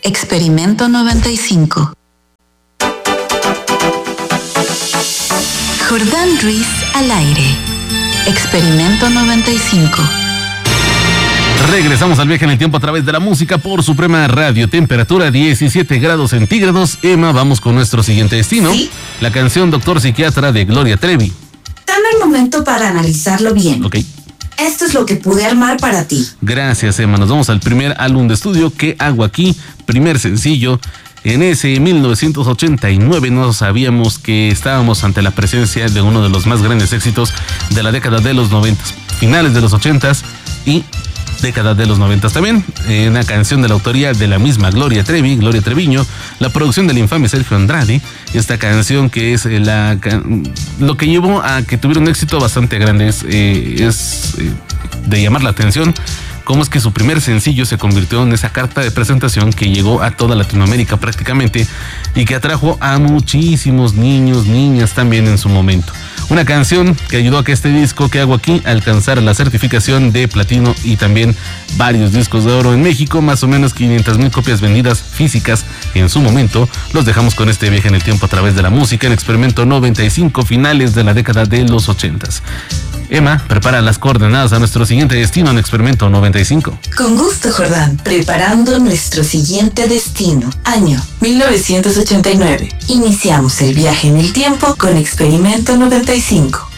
Experimento 95. Jordán Ruiz al aire. Experimento 95. Regresamos al viaje en el tiempo a través de la música por Suprema Radio. Temperatura 17 grados centígrados. Emma, vamos con nuestro siguiente destino. ¿Sí? La canción Doctor Psiquiatra de Gloria Trevi. Dame un momento para analizarlo bien. Ok. Esto es lo que pude armar para ti. Gracias, Emma. Nos vamos al primer álbum de estudio, ¿Qué hago aquí? Primer sencillo. En ese 1989 no sabíamos que estábamos ante la presencia de uno de los más grandes éxitos de la década de los 90, finales de los 80 y década de los 90 también. Una canción de la autoría de la misma Gloria Treviño, la producción del infame Sergio Andrade. Esta canción que es lo que llevó a que tuviera un éxito bastante grande es de llamar la atención. Cómo es que su primer sencillo se convirtió en esa carta de presentación que llegó a toda Latinoamérica prácticamente y que atrajo a muchísimos niños, niñas también en su momento. Una canción que ayudó a que este disco que hago aquí alcanzara la certificación de platino y también varios discos de oro en México, más o menos 500,000 copias vendidas físicas en su momento. Los dejamos con este viaje en el tiempo a través de la música en Experimento 95, finales de la década de los 80s. Emma, prepara las coordenadas a nuestro siguiente destino en Experimento 95. Con gusto, Jordán. Preparando nuestro siguiente destino. Año 1989. Iniciamos el viaje en el tiempo con Experimento 95.